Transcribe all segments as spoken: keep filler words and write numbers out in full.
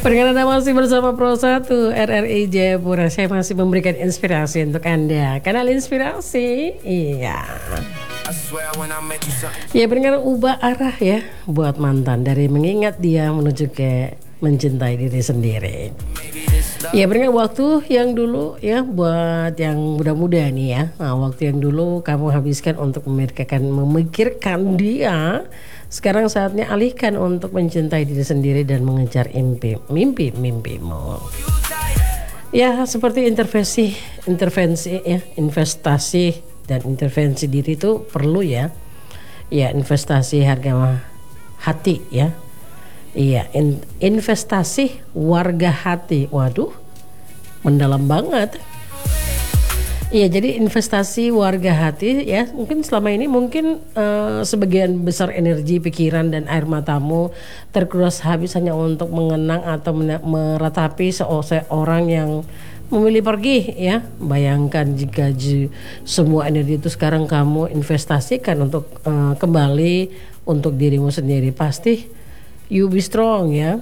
Pendengar Anda masih bersama Pro satu R R I Jayapura. Saya masih memberikan inspirasi untuk Anda. Kanal inspirasi. Iya. Ya, pendengar, ubah arah ya buat mantan dari mengingat dia menuju ke mencintai diri sendiri. Ya, pendengar, waktu yang dulu ya buat yang muda-muda nih ya. Nah, waktu yang dulu kamu habiskan untuk memikirkan memikirkan dia. Sekarang saatnya alihkan untuk mencintai diri sendiri dan mengejar impi, mimpi-mimpimu. Ya, seperti intervensi, intervensi ya, investasi dan intervensi diri itu perlu ya. Ya, investasi harga hati ya. Iya, in, investasi warga hati. Waduh, mendalam banget. Iya, jadi investasi warga hati ya, mungkin selama ini mungkin uh, sebagian besar energi, pikiran dan air matamu terkuras habis hanya untuk mengenang atau meratapi seorang yang memilih pergi ya. Bayangkan jika j- semua energi itu sekarang kamu investasikan untuk uh, kembali untuk dirimu sendiri, pasti you be strong ya.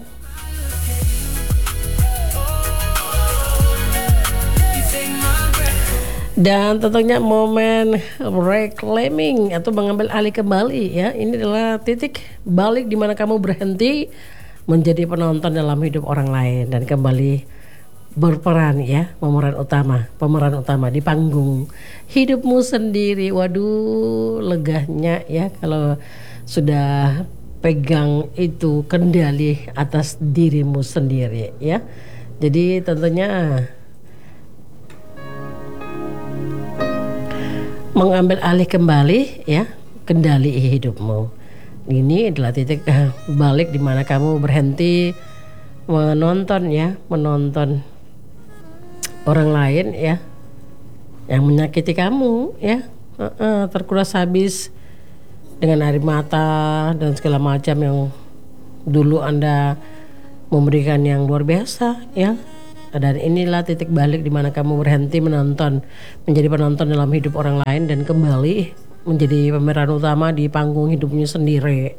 Dan tentunya momen reclaiming atau mengambil alih kembali ya, ini adalah titik balik di mana kamu berhenti menjadi penonton dalam hidup orang lain dan kembali berperan ya, pemeran utama, pemeran utama di panggung hidupmu sendiri. Waduh, leganya ya kalau sudah pegang itu kendali atas dirimu sendiri ya. Jadi tentunya mengambil alih kembali ya kendali hidupmu. Ini adalah titik balik di mana kamu berhenti menonton ya, menonton orang lain ya yang menyakiti kamu ya, uh-uh, terkuras habis dengan air mata dan segala macam yang dulu Anda memberikan yang luar biasa ya. Dan inilah titik balik di mana kamu berhenti menonton, menjadi penonton dalam hidup orang lain dan kembali menjadi pemeran utama di panggung hidupnya sendiri.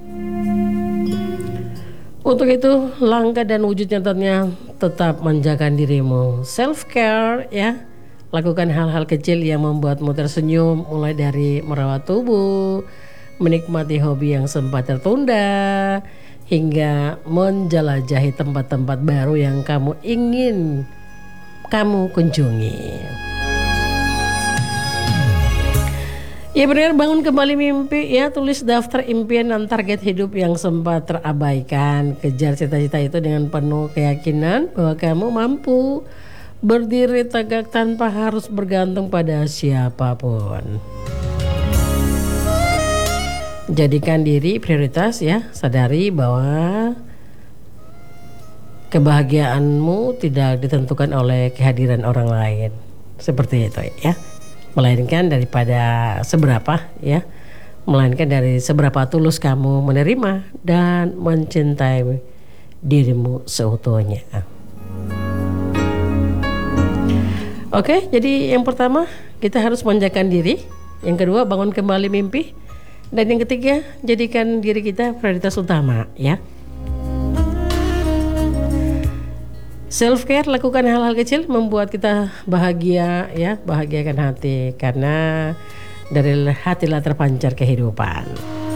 Untuk itu, langkah dan wujud nyatanya tetap menjaga dirimu. Self care ya. Lakukan hal-hal kecil yang membuatmu tersenyum, mulai dari merawat tubuh, menikmati hobi yang sempat tertunda, hingga menjelajahi tempat-tempat baru yang kamu ingin kamu kunjungi. Ya benar, bangun kembali mimpi ya, tulis daftar impian dan target hidup yang sempat terabaikan. Kejar cita-cita itu dengan penuh keyakinan bahwa kamu mampu berdiri tegak tanpa harus bergantung pada siapapun. Jadikan diri prioritas ya, sadari bahwa kebahagiaanmu tidak ditentukan oleh kehadiran orang lain. Seperti itu ya. Melainkan daripada seberapa ya, melainkan dari seberapa tulus kamu menerima dan mencintai dirimu seutuhnya. Oke, jadi yang pertama kita harus manjakan diri, yang kedua bangun kembali mimpi, dan yang ketiga jadikan diri kita prioritas utama ya. Self care, lakukan hal-hal kecil membuat kita bahagia ya, bahagiakan hati, karena dari hatilah terpancar kehidupan.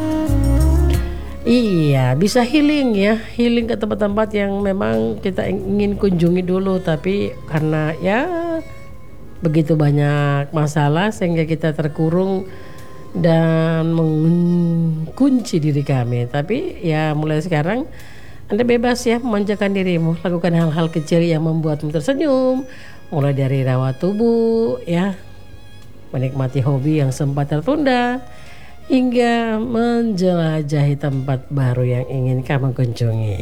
Iya, bisa healing ya, healing ke tempat-tempat yang memang kita ingin kunjungi dulu, tapi karena ya begitu banyak masalah sehingga kita terkurung dan mengunci diri kami. Tapi ya mulai sekarang Anda bebas ya memanjakan dirimu, lakukan hal-hal kecil yang membuatmu tersenyum, mulai dari rawat tubuh ya, menikmati hobi yang sempat tertunda, hingga menjelajahi tempat baru yang ingin kamu kunjungi.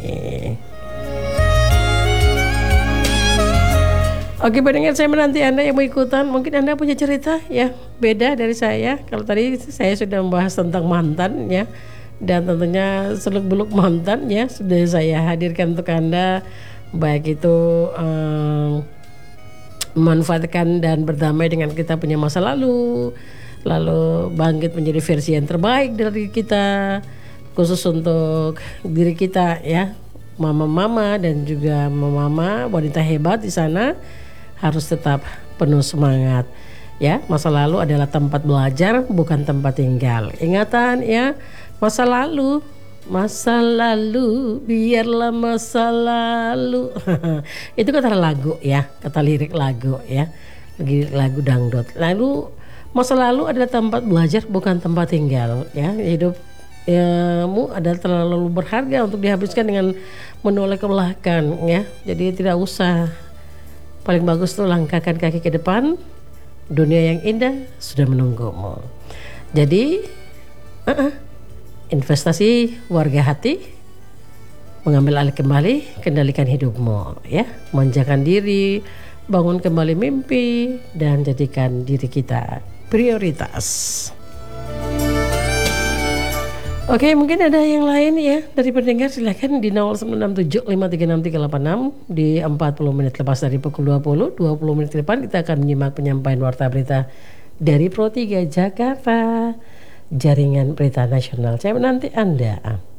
Oke pendengar, saya menanti Anda yang mau ikutan. Mungkin Anda punya cerita ya beda dari saya. Kalau tadi saya sudah membahas tentang mantan ya, dan tentunya seluk-beluk mantan ya sudah saya hadirkan untuk Anda, baik itu um, memanfaatkan dan berdamai dengan kita punya masa lalu, lalu bangkit menjadi versi yang terbaik dari kita, khusus untuk diri kita ya, mama-mama dan juga mama wanita hebat di sana harus tetap penuh semangat. Ya, masa lalu adalah tempat belajar, bukan tempat tinggal. Ingatan ya, masa lalu, masa lalu, biarlah masa lalu. Itu kata lagu ya, kata lirik lagu ya, lirik lagu dangdut. Lalu masa lalu adalah tempat belajar, bukan tempat tinggal. Ya, hidup mu adalah terlalu berharga untuk dihabiskan dengan menoleh ke belakang ya. Jadi tidak usah. Paling bagus tuh langkahkan kaki ke depan. Dunia yang indah sudah menunggumu. Jadi uh-uh, investasi warga hati, mengambil alih kembali, kendalikan hidupmu ya, manjakan diri, bangun kembali mimpi, dan jadikan diri kita prioritas. Oke, mungkin ada yang lain ya dari pendengar, silakan di nol sembilan enam tujuh lima tiga enam tiga delapan enam di empat puluh menit lepas dari pukul dua puluh. dua puluh menit ke depan kita akan menyimak penyampaian warta berita dari Pro tiga Jakarta, Jaringan Berita Nasional. Saya menanti Anda.